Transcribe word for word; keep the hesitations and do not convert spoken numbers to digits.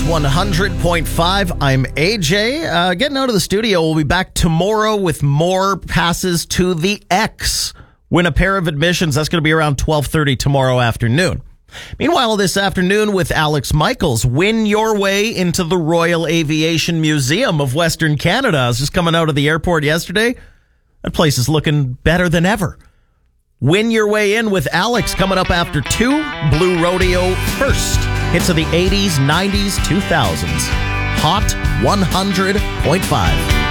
one hundred point five. I'm A J. Uh, getting out of the studio. We'll be back tomorrow with more passes to the X. Win a pair of admissions. That's going to be around twelve thirty tomorrow afternoon. Meanwhile, this afternoon with Alex Michaels, win your way into the Royal Aviation Museum of Western Canada. I was just coming out of the airport yesterday. That place is looking better than ever. Win your way in with Alex coming up after two. Blue Rodeo first. Hits of the eighties, nineties, two thousands. Hot one hundred point five.